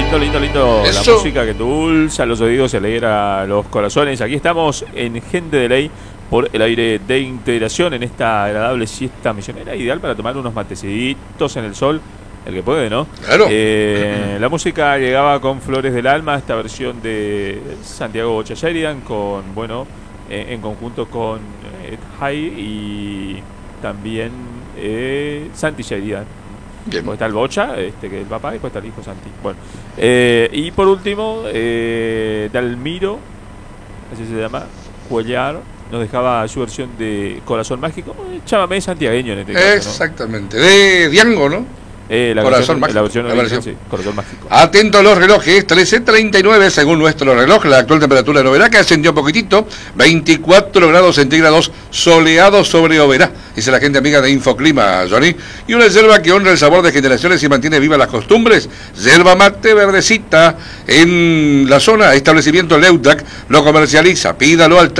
Lindo. La Eso. música que endulza los oídos y alegra los corazones. Aquí estamos en Gente de Ley por el aire de Integración en esta agradable siesta misionera, ideal para tomar unos matecitos en el sol, el que puede, ¿no? Claro. La música llegaba con Flores del Alma, esta versión de Santiago Bocha Sheridan, con, bueno, en conjunto con Ed High y también Santi Sheridan. Bien. Después está el Bocha, que es el papá, y después está el hijo Santi. Bueno, y por último, Dalmiro, así se llama, Cuellar, nos dejaba su versión de Corazón Mágico, chamamé santiagueño en este caso, ¿no? Exactamente. De Diango, ¿no? Corazón Mágico. La versión La original, versión. sí, Corazón Mágico. Atento a los relojes, 13:39 según nuestro reloj. La actual temperatura en Oberá, que ascendió poquitito, 24 grados centígrados, soleado sobre Oberá. Dice la gente amiga de Infoclima, Johnny. Y una yerba que honra el sabor de generaciones y mantiene vivas las costumbres. Yerba mate verdecita en la zona. Establecimiento Leudac lo comercializa. Pídalo al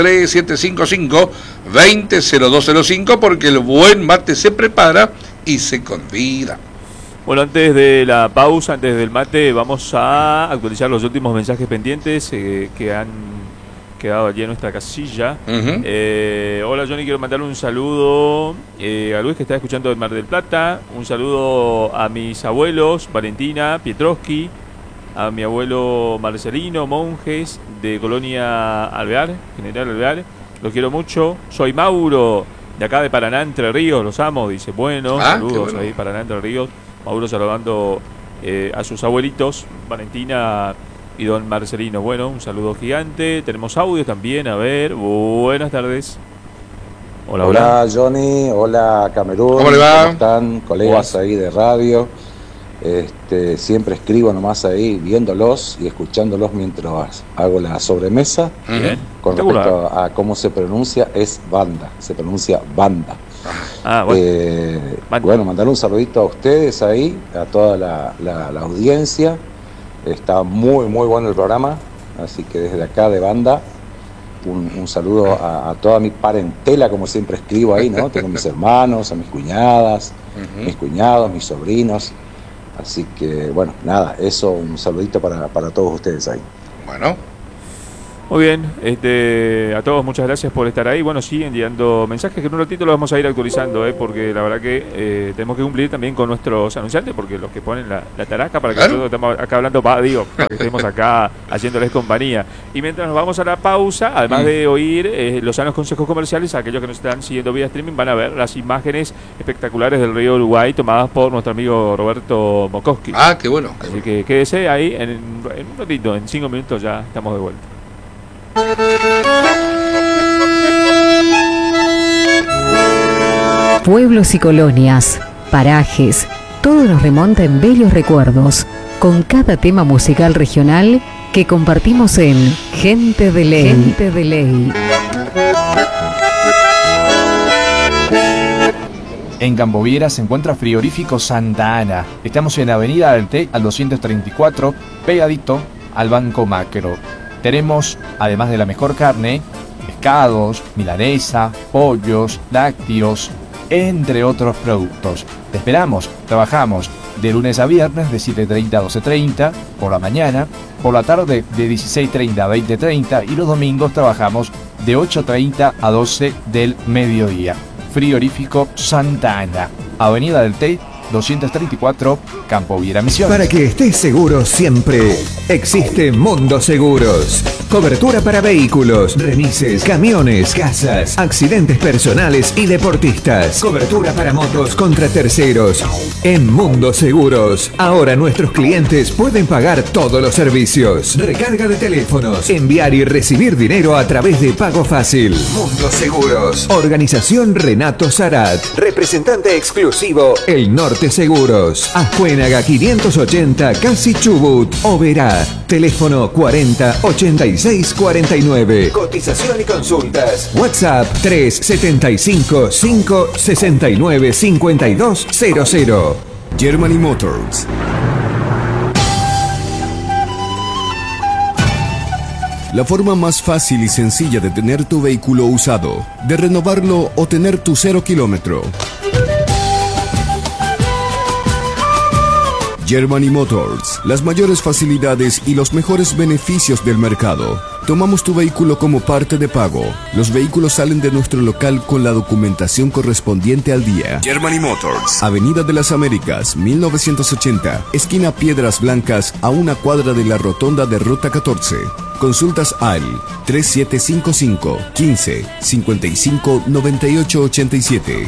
3755-200205 porque el buen mate se prepara y se convida. Bueno, antes de la pausa, antes del mate, vamos a actualizar los últimos mensajes pendientes que han quedado allí en nuestra casilla. Hola Johnny, quiero mandar un saludo a Luis que está escuchando del Mar del Plata, un saludo a mis abuelos, Valentina, Pietroski, a mi abuelo Marcelino, Monjes, de Colonia Alvear, General Alvear, los quiero mucho, soy Mauro, de acá de Paraná, Entre Ríos, los amo, dice, bueno, saludos ahí, Paraná, Entre Ríos, Mauro saludando a sus abuelitos, Valentina y don Marcelino. Bueno, un saludo gigante. Tenemos audio también, a ver. Buenas tardes. Hola Johnny, hola Camerún. ¿Cómo le va? ¿Cómo están? Colegas ahí de radio. Siempre escribo nomás ahí viéndolos y escuchándolos mientras hago la sobremesa. Bien. Con respecto a cómo se pronuncia, es banda, se pronuncia banda. Bueno, mandar un saludito a ustedes ahí, a toda la audiencia. Está muy bueno el programa, así que desde acá de banda un saludo a toda mi parentela, como siempre escribo ahí, ¿no? Tengo mis hermanos, a mis cuñadas, mis cuñados, mis sobrinos, así que bueno, nada, eso, un saludito para todos ustedes ahí. Bueno. Muy bien, a todos muchas gracias por estar ahí. Bueno, siguen llegando mensajes que en un ratito los vamos a ir actualizando, porque la verdad que tenemos que cumplir también con nuestros anunciantes, porque los que ponen la taraca para que nosotros estemos acá hablando, para que estemos acá haciéndoles compañía. Y mientras nos vamos a la pausa, además de oír los sanos consejos comerciales, aquellos que nos están siguiendo vía streaming van a ver las imágenes espectaculares del río Uruguay tomadas por nuestro amigo Roberto Mokoski. Qué bueno. Así que quédese ahí en un ratito, en 5 minutos ya estamos de vuelta. Pueblos y colonias, parajes, todo nos remonta en bellos recuerdos, con cada tema musical regional que compartimos en Gente de Ley. Gente de Ley. En Camboviera se encuentra Frigorífico Santa Ana. Estamos en Avenida del Té al 234, pegadito al Banco Macro. Tenemos, además de la mejor carne, pescados, milanesa, pollos, lácteos, entre otros productos. Te esperamos, trabajamos de lunes a viernes de 7:30 a 12:30 por la mañana, por la tarde de 16:30 a 20:30 y los domingos trabajamos de 8:30 a 12 del mediodía. Frigorífico Santa Ana, Avenida del Té 234, Campo Viera Misión. Para que estés seguro siempre, existe Mundo Seguros. Cobertura para vehículos, remises, camiones, casas, accidentes personales y deportistas. Cobertura para motos contra terceros. En Mundo Seguros, ahora nuestros clientes pueden pagar todos los servicios. Recarga de teléfonos, enviar y recibir dinero a través de Pago Fácil. Mundo Seguros. Organización Renato Sarat. Representante exclusivo, El Norte Seguros. Azcuénaga 580, Casi Chubut, Oberá. Teléfono 408649. Cotización y consultas. WhatsApp 375-569-5200. Germany Motors. La forma más fácil y sencilla de tener tu vehículo usado, de renovarlo o tener tu 0 kilómetro. Germany Motors, las mayores facilidades y los mejores beneficios del mercado. Tomamos tu vehículo como parte de pago. Los vehículos salen de nuestro local con la documentación correspondiente al día. Germany Motors, Avenida de las Américas, 1980, esquina Piedras Blancas, a una cuadra de la rotonda de Ruta 14. Consultas al 3755 15 55 98 87.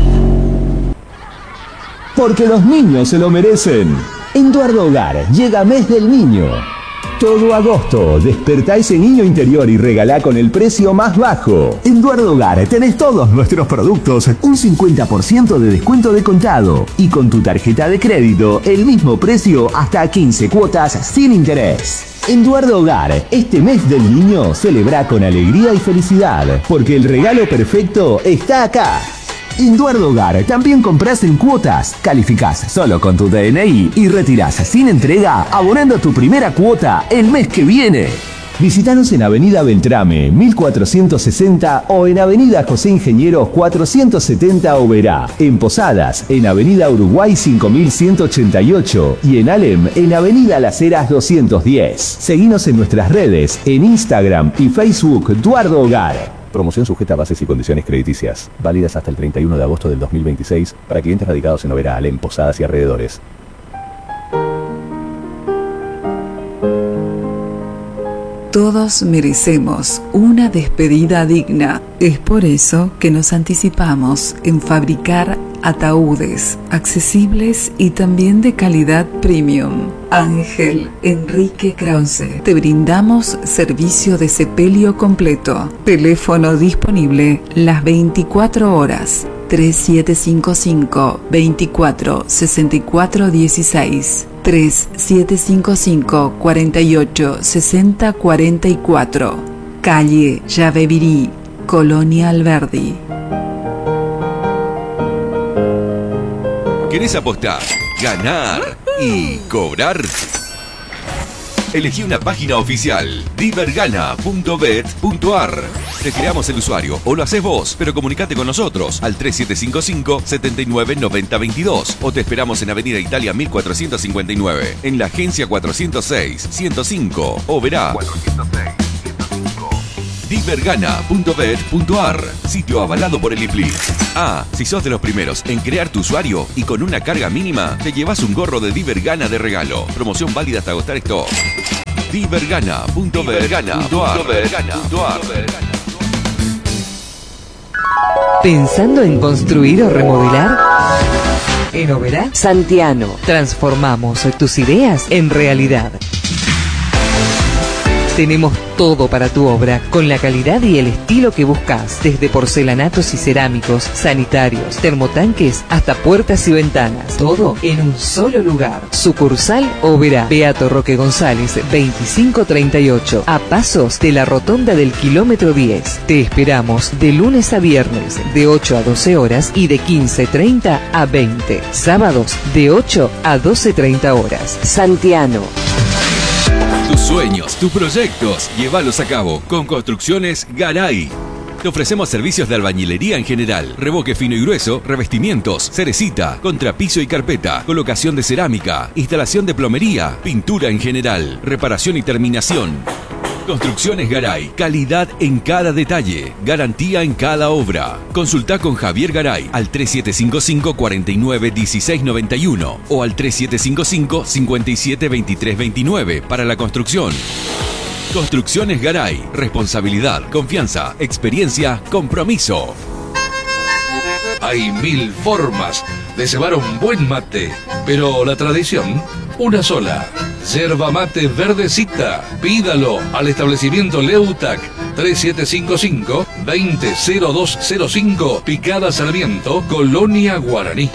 Porque los niños se lo merecen. En Duardo Hogar llega Mes del Niño. Todo agosto, despertá ese niño interior y regalá con el precio más bajo. En Duardo Hogar tenés todos nuestros productos un 50% de descuento de contado. Y con tu tarjeta de crédito, el mismo precio hasta 15 cuotas sin interés. En Duardo Hogar, este mes del niño celebra con alegría y felicidad, porque el regalo perfecto está acá. En Duardo Hogar también compras en cuotas, calificás solo con tu DNI y retirás sin entrega abonando tu primera cuota el mes que viene. Visítanos en Avenida Beltrame 1460 o en Avenida José Ingenieros 470 Oberá, en Posadas en Avenida Uruguay 5188 y en Alem en Avenida Las Heras 210. Seguinos en nuestras redes en Instagram y Facebook Duardo Hogar. Promoción sujeta a bases y condiciones crediticias. Válidas hasta el 31 de agosto del 2026 para clientes radicados en Oberá, Alem, Posadas y alrededores. Todos merecemos una despedida digna. Es por eso que nos anticipamos en fabricar ataúdes accesibles y también de calidad premium. Ángel Enrique Krause. Te brindamos servicio de sepelio completo. Teléfono disponible las 24 horas. 3755 24 64 16. 3755 48 60 44. Calle Yabebirí, Colonia Alberdi. ¿Querés apostar, ganar y cobrar? Elegí una página oficial, divergana.bet.ar. Te creamos el usuario o lo haces vos, pero comunicate con nosotros al 3755 79 90 22 o te esperamos en Avenida Italia 1459, en la agencia 406 105 o verá 406 105. Divergana.bet.ar, sitio avalado por el IFLI. Si sos de los primeros en crear tu usuario y con una carga mínima, te llevas un gorro de Divergana de regalo. Promoción válida hasta agotar stock. Divergana.bet.ar. ¿Pensando en construir o remodelar? En Oberá Santiano transformamos tus ideas en realidad. Tenemos todo para tu obra, con la calidad y el estilo que buscas, desde porcelanatos y cerámicos, sanitarios, termotanques, hasta puertas y ventanas. Todo en un solo lugar. Sucursal Oberá, Beato Roque González, 2538, a pasos de la rotonda del kilómetro 10. Te esperamos de lunes a viernes, de 8 a 12 horas y de 15:30 a 20. Sábados, de 8 a 12:30 horas. Santiano. Tus sueños, tus proyectos, llévalos a cabo con Construcciones Garay. Te ofrecemos servicios de albañilería en general, revoque fino y grueso, revestimientos, cerecita, contrapiso y carpeta, colocación de cerámica, instalación de plomería, pintura en general, reparación y terminación. Construcciones Garay, calidad en cada detalle, garantía en cada obra. Consulta con Javier Garay al 3755 49 16 91 o al 3755 57 23 29 para la construcción. Construcciones Garay, responsabilidad, confianza, experiencia, compromiso. Hay 1000 formas de cebar un buen mate, pero la tradición, una sola. Yerba mate verdecita. Pídalo al establecimiento Leutac 3755 200205, Picada Sarmiento, Colonia Guaraní.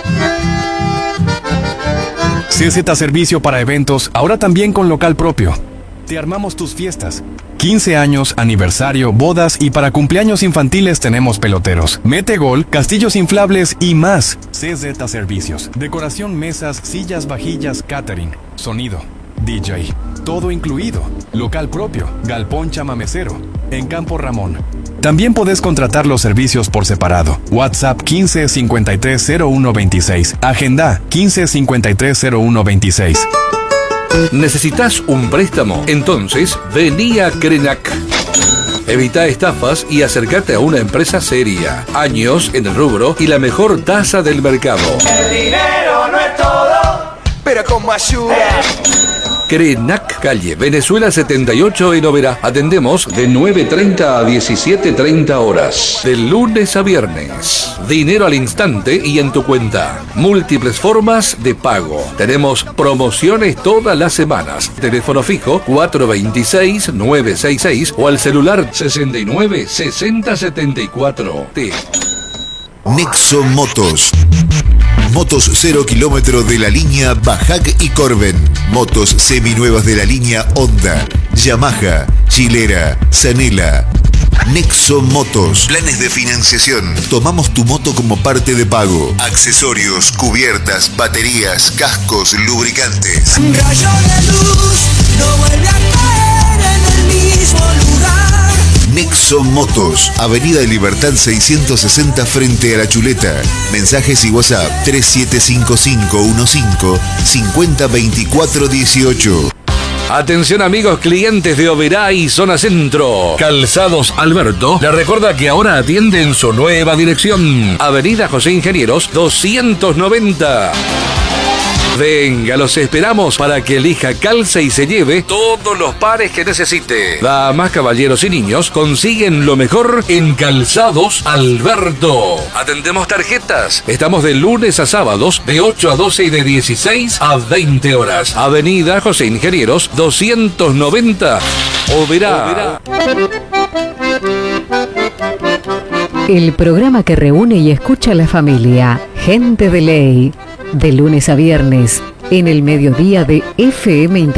CZ Servicio para Eventos, ahora también con local propio. Te armamos tus fiestas. 15 años, aniversario, bodas y para cumpleaños infantiles tenemos peloteros, mete gol, castillos inflables y más. CZ Servicios. Decoración, mesas, sillas, vajillas, catering, sonido, DJ. Todo incluido. Local propio. Galpón chamamecero. En Campo Ramón. También podés contratar los servicios por separado. WhatsApp 15 53 01 26. Agenda 15 53 01 26. ¿Necesitas un préstamo? Entonces, vení a Krenak. Evita estafas y acércate a una empresa seria. Años en el rubro y la mejor tasa del mercado. El dinero no es todo, pero como ayuda. Krenak, calle Venezuela 78 en Oberá. Atendemos de 9:30 a 17:30 horas. De lunes a viernes. Dinero al instante y en tu cuenta. Múltiples formas de pago. Tenemos promociones todas las semanas. Teléfono fijo 426-966 o al celular 69 60 74. Nexo Motos. Motos 0 kilómetro de la línea Bajac y Corben. Motos seminuevas de la línea Honda, Yamaha, Chilera, Zanela. Nexo Motos. Planes de financiación. Tomamos tu moto como parte de pago. Accesorios, cubiertas, baterías, cascos, lubricantes. Un rayo de luz no vuelve a caer en el mismo lugar. Nexo Motos, Avenida de Libertad 660 frente a La Chuleta. Mensajes y WhatsApp 375515-502418. Atención amigos clientes de Oberá y zona centro. Calzados Alberto le recuerda que ahora atiende en su nueva dirección. Avenida José Ingenieros 290. Venga, los esperamos para que elija, calce y se lleve todos los pares que necesite. Damas, caballeros y niños consiguen lo mejor en Calzados Alberto. Atendemos tarjetas. Estamos de lunes a sábados de 8 a 12 y de 16 a 20 horas. Avenida José Ingenieros 290. Oberá. El programa que reúne y escucha a la familia. Gente de Ley. De lunes a viernes, en el mediodía de FM Interior.